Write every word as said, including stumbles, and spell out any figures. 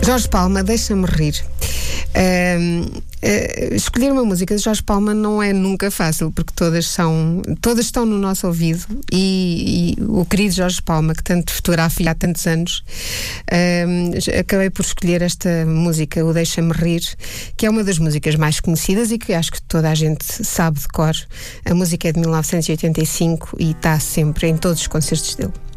Jorge Palma, Deixa-me Rir. Um, uh, escolher uma música de Jorge Palma não é nunca fácil, porque todas são, todas estão no nosso ouvido, e, e o querido Jorge Palma, que tanto fotografa há tantos anos, um, acabei por escolher esta música, o Deixa-me Rir, que é uma das músicas mais conhecidas e que acho que toda a gente sabe de cor. A música é de mil novecentos e oitenta e cinco e está sempre em todos os concertos dele.